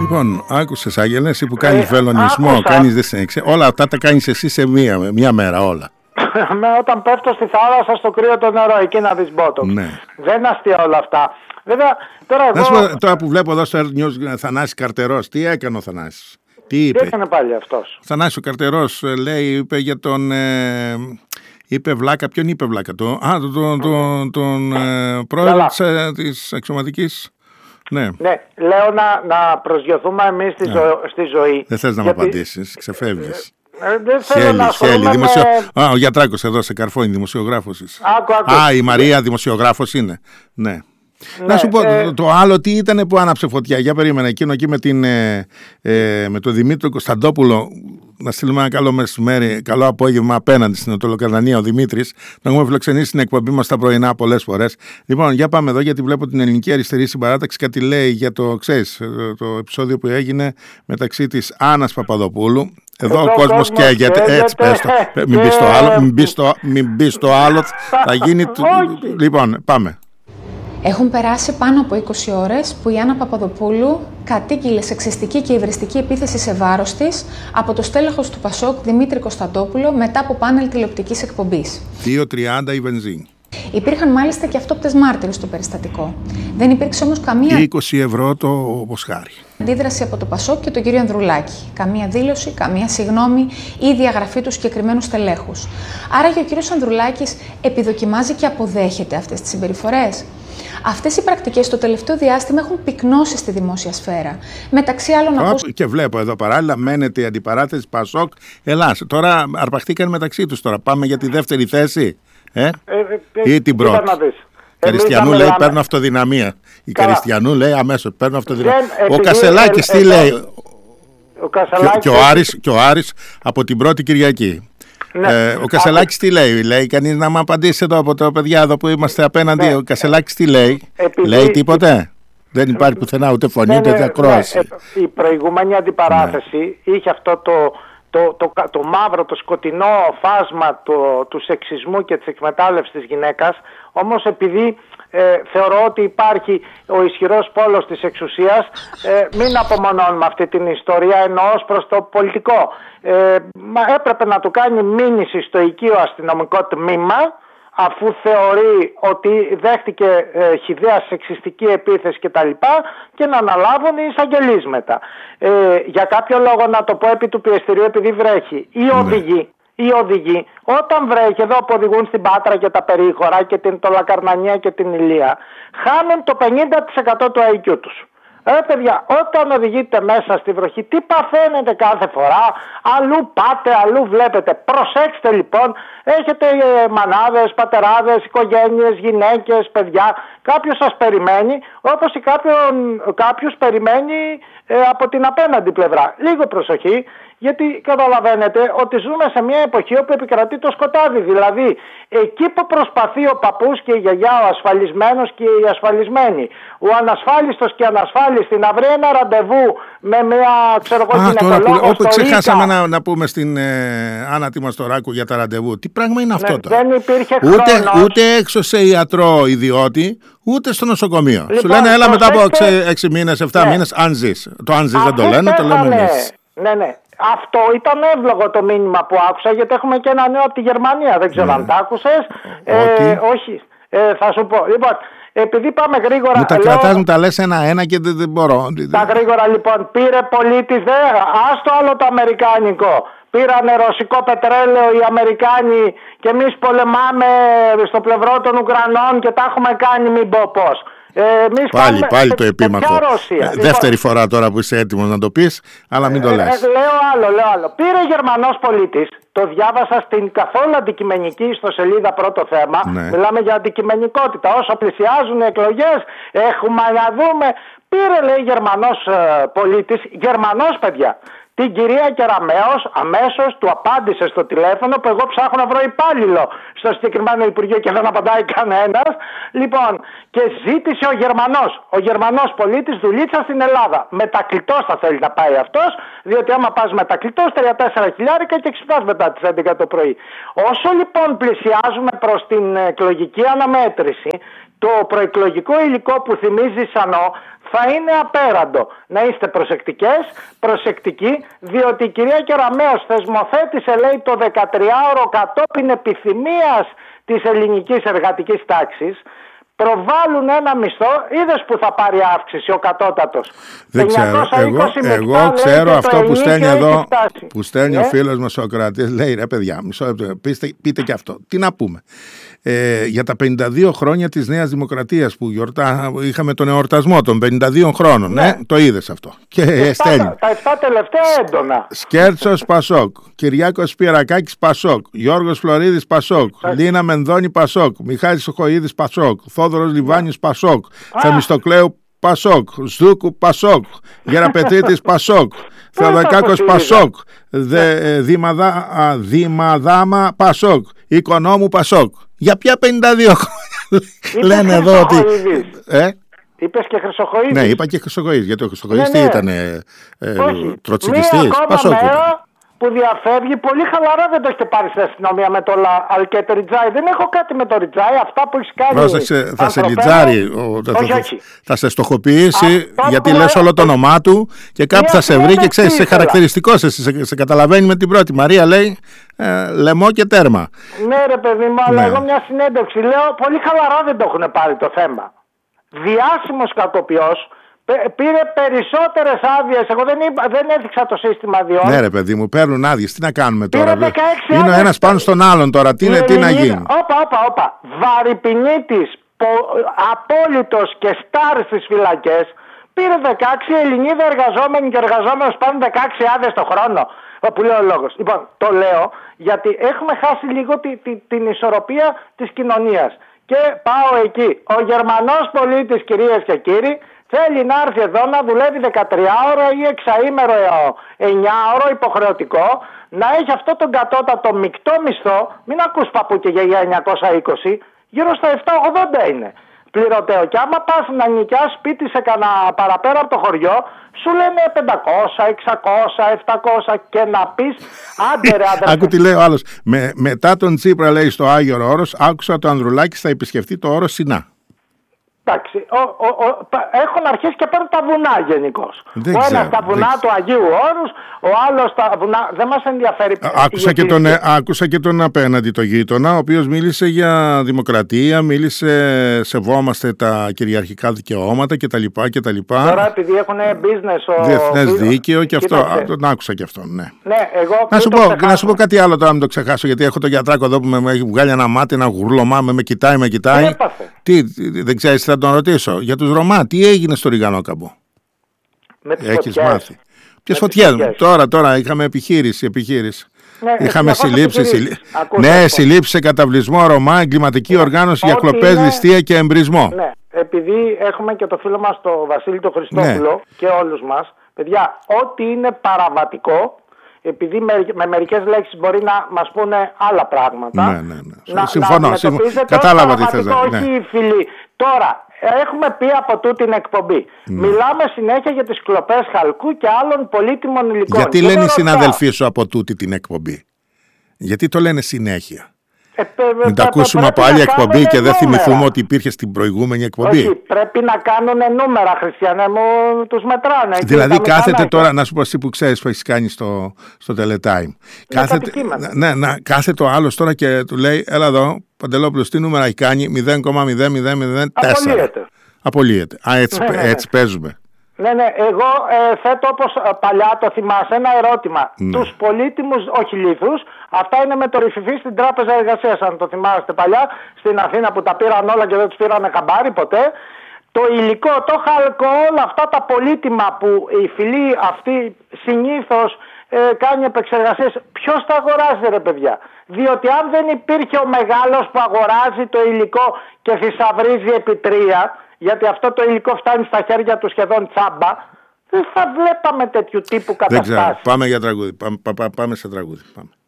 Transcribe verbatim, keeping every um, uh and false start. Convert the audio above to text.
Λοιπόν, άκουσες, Άγγελε, εσύ που κάνεις ε, βελονισμό, κάνεις δεσσενεξέ, όλα αυτά τα κάνεις εσύ σε μία, μία μέρα όλα. Με όταν πέφτω στη θάλασσα στο κρύο το νερό, εκεί να δεις μπότοξ. Ναι. Δεν είναι αστεία όλα αυτά. Βέβαια, τώρα εγώ... Πω, τώρα που βλέπω εδώ στο Earth News Θανάση Καρτερός, τι έκανε ο Θανάσης? Τι είπε? Τι έκανε πάλι αυτός? Ο Θανάσης ο Καρτερός λέει, είπε για τον... Ε, είπε βλάκα, ποιον είπε βλάκα? Το, α, τον, τον, τον, τον ε, πρόεδρο της, ε, της αξιωματικής... Ναι. ναι, λέω να, να προσγειωθούμε εμείς στη, ναι. ζω, στη ζωή. Δεν θες να γιατί... μου απαντήσεις, ξεφεύγεις. Ε, δεν θέλω να χέλη, δημοσιο... με... Α, ο Γιατράκος εδώ σε Καρφώνη, δημοσιογράφος είσαι. Άκου, άκου. Α, η Μαρία δημοσιογράφος είναι. Ναι. Ναι, να σου πω, ε... το, το άλλο τι ήταν που άναψε φωτιά? Για περίμενα, εκείνο εκεί με, την, ε, ε, με τον Δημήτρη Κωνσταντόπουλο. Να στείλουμε ένα καλό μεσημέρι, καλό απόγευμα απέναντι στην Οτολοκαρδανία ο Δημήτρης. Να έχουμε φιλοξενήσει στην εκπομπή μας τα πρωινά πολλές φορές. Λοιπόν, για πάμε εδώ, γιατί βλέπω την Ελληνική Αριστερή Συμπαράταξη κάτι λέει για το, ξέρεις, το, το επεισόδιο που έγινε μεταξύ της Άννας Παπαδοπούλου. Εδώ, Εδώ ο κόσμος καίγεται, καίγεται, έτσι πες το. Μην μπεις στο άλλο, μην μπεις στο, μην μπεις στο άλλο, θα γίνει... Λοιπόν, πάμε. Έχουν περάσει πάνω από είκοσι ώρες που η Άννα Παπαδοπούλου κατήγγειλε σεξιστική και υβριστική επίθεση σε βάρος της από το στέλεχος του Πασόκ Δημήτρη Κωνσταντόπουλο μετά από πάνελ τηλεοπτικής εκπομπής. δύο τριάντα η βενζίνη. Υπήρχαν μάλιστα και αυτόπτες μάρτυρες στο περιστατικό. Δεν υπήρξε όμως καμία... είκοσι ευρώ το Μποσχάρι. Αντίδραση από το Πασόκ και τον κύριο Ανδρουλάκη. Καμία δήλωση, καμία συγγνώμη ή διαγραφή του συγκεκριμένου στελέχους. Άρα και ο κύριος Ανδρουλάκης επιδοκιμάζει και αποδέχεται αυτές τις συμπεριφορές. Αυτές οι πρακτικές το τελευταίο διάστημα έχουν πυκνώσει στη δημόσια σφαίρα. Μεταξύ άλλων. Oh, ακούς... Και βλέπω εδώ παράλληλα μένεται η αντιπαράθεση Πασόκ Ελλάς. Τώρα αρπαχτήκαν μεταξύ τους. Τώρα πάμε για τη δεύτερη θέση. Ε? Ε, ε, ή την πρώτη. Καριστιανού λέει παίρνω αυτοδυναμία. Η Καριστιανού λέει αμέσως παίρνω αυτοδυναμία. Ο Κασελάκης τι λέει? Ο Κασελάκης... Και, ο Άρης, και ο Άρης από την πρώτη Κυριακή. Ναι. Ε, ο Κασελάκης τι λέει? Λέει κανείς να μου απαντήσει εδώ από τα παιδιά εδώ που είμαστε απέναντι? Ναι. Ο Κασελάκης τι λέει? Επειδή... Λέει τίποτε? Δεν υπάρχει πουθενά ούτε φωνή ούτε ναι, ακρόαση. Ναι. Η προηγούμενη αντιπαράθεση ναι. είχε αυτό το, το, το, το, το μαύρο, το σκοτεινό φάσμα το, του σεξισμού και της εκμετάλλευσης της γυναίκας. Όμως επειδή ε, θεωρώ ότι υπάρχει ο ισχυρός πόλος της εξουσίας, ε, μην απομονώνουμε αυτή την ιστορία εννοώ προς το πολιτικό. Ε, μα έπρεπε να του κάνει μήνυση στο οικείο αστυνομικό τμήμα, αφού θεωρεί ότι δέχτηκε ε, χυδαία σεξιστική επίθεση κτλ. Και να αναλάβουν οι εισαγγελείς μετά. Ε, για κάποιο λόγο, να το πω επί του πιεστηρίου, επειδή βρέχει, οι οδηγοί, οι οδηγοί όταν βρέχει, εδώ που οδηγούν στην Πάτρα και τα περίχωρα και την Τολακαρνανία και την Ηλία, χάνουν το πενήντα τοις εκατό του άι κιου τους. Ε, παιδιά, όταν οδηγείτε μέσα στη βροχή, τι παθαίνετε κάθε φορά? Αλλού πάτε, αλλού βλέπετε. Προσέξτε λοιπόν, έχετε ε, μανάδες, πατεράδες, οικογένειες, γυναίκες, παιδιά. Κάποιος σας περιμένει, όπως κάποιον, κάποιος περιμένει ε, από την απέναντι πλευρά. Λίγο προσοχή, γιατί καταλαβαίνετε ότι ζούμε σε μια εποχή όπου επικρατεί το σκοτάδι. Δηλαδή, εκεί που προσπαθεί ο παππούς και η γιαγιά, ο ασφαλισμένος και οι ασφαλισμένοι, ο ανασφάλιστος και ανασφάλιστη να βρει ένα ραντεβού με μια, ξέρω εγώ, γυναικολόγο. Όπου ξεχάσαμε να, να πούμε στην ε, Άννα Τιμαστοράκου για τα ραντεβού. Τι πράγμα είναι αυτό ναι, τώρα? Δεν υπήρχε ούτε, χρόνος. Ούτε έξω σε ιατρό ιδιώτη, ούτε στο νοσοκομείο. Λοιπόν, σου λένε έλα μετά από προσέξτε... έξι μήνες, εφτά ναι. μήνες, αν ζεις. Το αν ζεις δεν το λένε, το λέμε εμείς. Ναι, ναι. Αυτό ήταν εύλογο το μήνυμα που άκουσα, γιατί έχουμε και ένα νέο από τη Γερμανία. Δεν ξέρω ναι. αν τα άκουσες. Ε, όχι. Ε, θα σου πω. Λοιπόν, επειδή πάμε γρήγορα. Μου τα λέω, κρατάς, μου τα λες ένα-ένα και δεν, δεν μπορώ. Τα γρήγορα λοιπόν. Πήρε πολίτης, δε. Άστο άλλο το αμερικάνικο. Πήρανε ρωσικό πετρέλαιο οι Αμερικάνοι και εμείς πολεμάμε στο πλευρό των Ουκρανών και τα έχουμε κάνει μην πω πώς. Ε, πάλι, πάμε, πάλι το επίμαχο. Ε, λοιπόν, δεύτερη φορά τώρα που είσαι έτοιμος να το πεις, αλλά μην το ε, λες. Ε, λέω άλλο, λέω άλλο. Πήρε Γερμανός πολίτης, το διάβασα στην καθόλου αντικειμενική ιστοσελίδα πρώτο θέμα. Ναι. Μιλάμε για αντικειμενικότητα. Όσο πλησιάζουν οι εκλογές, έχουμε να δούμε. Πήρε, λέει, Γερμανός ε, πολίτης, Γερμανός, παιδιά, την κυρία Κεραμέως, αμέσως του απάντησε στο τηλέφωνο που εγώ ψάχνω να βρω υπάλληλο στο συγκεκριμένο Υπουργείο και δεν απαντάει κανένας. Λοιπόν, και ζήτησε ο Γερμανός, ο Γερμανός πολίτης δουλίτσα στην Ελλάδα. Μετακλητός θα θέλει να πάει αυτός, διότι άμα πας μετακλητός τρία τέσσερα χιλιάρικα και ξυπνάς μετά τις έντεκα το πρωί. Όσο λοιπόν πλησιάζουμε προς την εκλογική αναμέτρηση, το προεκλογικό υλικό που θυμίζει Σανό θα είναι απέραντο. Να είστε προσεκτικές, προσεκτικοί, διότι η κυρία Κεραμέως θεσμοθέτησε, λέει, το δεκατριάωρο κατόπιν επιθυμίας της ελληνικής εργατικής τάξης. Προβάλλουν ένα μισθό, είδες που θα πάρει αύξηση ο κατώτατος. Δεν ξέρω, εγώ, εγώ ξέρω αυτό που στέλνει εδώ, που στέλνει yeah. ο φίλος μας ο Κροατής, λέει ρε παιδιά, μισό λεπτό, πείτε, πείτε και αυτό. Τι να πούμε, ε, για τα πενήντα δύο χρόνια της Νέας Δημοκρατίας που γιορτά, είχαμε τον εορτασμό των πενήντα δύο χρόνων, ναι. ε, το είδες αυτό. Και εφτά, στέλνει. Τα εφτά τελευταία έντονα. Σκέρτσος Πασόκ, Κυριάκος Σπυρακάκης Πασόκ, Γιώργος Φλωρίδης Πασόκ, Λίνα Μενδώνη Πασόκ, Μιχάλης Σοχοίδης Πασόκ, Θόδωρος Λιβάνιος Πασόκ, Θεμιστοκλέου Πασόκ, Ζούκου Πασόκ, Γεραπετρίτης Πασόκ, Θεοδακάκος Πασόκ, Δημαδάμα Πασόκ, Οικονόμου Πασόκ. Για ποια πενήντα δύο χρόνια λένε εδώ ότι... Ε? Είπες και Χρυσοχοίδης. Ναι, είπα και Χρυσοχοίδης, γιατί ο Χρυσοχοίδης τι ήταν, τροτσικιστής, Πασόκ. Που διαφεύγει πολύ χαλαρά, δεν το έχετε πάρει στην αστυνομία με το Αλκέτο Ριτζάι. Δεν έχω κάτι με το Ριτζάι. Αυτά που έχει κάνει. Πρόσεξε, θα σε λιτζάρει, θα, όχι, όχι. θα σε στοχοποιήσει, αυτά γιατί λες όλο το όνομά του και κάπου θα σε βρει και ξέρεις, είσαι χαρακτηριστικό. Σε, σε, σε καταλαβαίνει με την πρώτη. Μαρία λέει ε, λαιμό και τέρμα. Ναι, ρε παιδί μου, αλλά ναι. εγώ μια συνέντευξη λέω πολύ χαλαρά δεν το έχουν πάρει το θέμα. Διάσημος κακοποιός. Πήρε περισσότερες άδειες. Εγώ δεν, είπα, δεν έδειξα το σύστημα αδειών. Ναι, ρε παιδί μου, παίρνουν άδειες. Τι να κάνουμε τώρα. Είναι ο ένας πάνω στον άλλον τώρα. Τι, τι να γίνει. Όπα, όπα, όπα. Βαρυπινίτης, απόλυτος και στάρ στις φυλακές. Πήρε δεκαέξι Ελληνίδα εργαζόμενοι και εργαζόμενος πάνε δεκαέξι άδειες το χρόνο. Που λέει ο λόγος. Λοιπόν, το λέω γιατί έχουμε χάσει λίγο τη, τη, την ισορροπία της κοινωνίας. Και πάω εκεί. Ο Γερμανός πολίτης, κυρίες και κύριοι, θέλει να έρθει εδώ να δουλεύει δεκατριάωρο ή εξαήμερο εννιάωρο υποχρεωτικό, να έχει αυτό τον κατώτατο μεικτό μισθό, μην ακούς παππούκι για εννιακόσια είκοσι, γύρω στα επτακόσια ογδόντα είναι πληρωτέο. Και άμα πας να νοικιάσεις σπίτι σε κανένα παραπέρα από το χωριό, σου λένε πεντακόσια, εξακόσια, επτακόσια και να πεις άντε ρε άντρα. Άκου τι λέει ο άλλος. Με, μετά τον Τσίπρα λέει στο Άγιο Όρος, άκουσα το Ανδρουλάκη θα επισκεφτεί το όρο Σινά. Εντάξει, ο, ο, ο, έχουν αρχίσει και παίρνουν τα βουνά γενικώς. Ο ένας τα βουνά δεν... του Αγίου Όρους, ο άλλος τα βουνά. Δεν μας ενδιαφέρει. Άκουσα και, τον, άκουσα και τον απέναντι το γείτονα, ο οποίος μίλησε για δημοκρατία, μίλησε σεβόμαστε τα κυριαρχικά δικαιώματα κτλ. Τώρα επειδή έχουν business ο διεθνές δίκαιο και αυτό. Α, τον άκουσα και αυτό, ναι. ναι εγώ να, σου πω, να σου πω κάτι άλλο τώρα, μην το ξεχάσω, γιατί έχω τον γιατράκο εδώ που με έχει βγάλει ένα μάτι, ένα γουρλωμά, με, με κοιτάει, με κοιτάει. Τι, δεν ξέρεις, θα τον ρωτήσω. Για τους Ρωμά, τι έγινε στο Ριγανόκαμπο. Έχεις μάθει. Ποιες φωτιές. Τώρα, τώρα είχαμε επιχείρηση. επιχείρηση. Ναι, είχαμε συλλήψεις. Συλλή... Ναι, συλλήψεις σε καταβλισμό Ρωμά, εγκληματική ναι. οργάνωση για κλοπές, είναι... ληστεία και εμπρισμό. Ναι, επειδή έχουμε και το φίλο μας τον Βασίλη τον Χριστόπουλο ναι. και όλους μας, παιδιά, ό,τι είναι παραβατικό, επειδή με, με μερικές λέξεις μπορεί να μας πούνε άλλα πράγματα. Ναι, ναι, ναι. Να, συμφωνώ. Να συμφωνώ. Κατάλαβα τι θες. Όχι ναι. φίλοι. Τώρα, έχουμε πει από τούτη την εκπομπή. Ναι. Μιλάμε συνέχεια για τις κλοπές χαλκού και άλλων πολύτιμων υλικών. Γιατί και λένε οι συναδελφοί σου από τούτη την εκπομπή. Γιατί το λένε συνέχεια. Ε, πε, Μην τα ακούσουμε από άλλη εκπομπή και δεν θυμηθούμε ότι υπήρχε στην προηγούμενη εκπομπή. Όχι, πρέπει να κάνουν νούμερα, Χριστιανέ μου, τους μετράνε. Δηλαδή κάθεται τώρα, να σου πω εσύ που ξέρεις που έχεις κάνει στο, στο Teletime. Κάθεται, ναι, ναι, κάθεται ο άλλος τώρα και του λέει, έλα εδώ, Παντελόπουλος, τι νούμερα έχει κάνει, μηδέν κόμμα μηδέν μηδέν μηδέν τέσσερα. Απολύεται. Απολύεται. Α, έτσι, ναι, ναι. έτσι παίζουμε. Ναι, ναι, εγώ ε, θέτω όπως παλιά το θυμάσαι ένα ερώτημα. Ναι. Τους πολύτιμους, όχι λίθους, αυτά είναι με το ρηφιφί στην Τράπεζα Εργασίας, αν το θυμάστε παλιά, στην Αθήνα που τα πήραν όλα και δεν τους πήραν χαμπάρι ποτέ. Το υλικό, το χαλκό, όλα αυτά τα πολύτιμα που η φυλή αυτή συνήθως ε, κάνει επεξεργασίες, ποιος τα αγοράζει ρε παιδιά? Διότι αν δεν υπήρχε ο μεγάλος που αγοράζει το υλικό και θησαυρίζει επί τρία, γιατί αυτό το υλικό φτάνει στα χέρια του σχεδόν τσάμπα, δεν θα βλέπαμε τέτοιου τύπου καταστάσεις. Δεν ξέρω. Πάμε για τραγούδι. Πάμε, πάμε σε τραγούδι. Πάμε.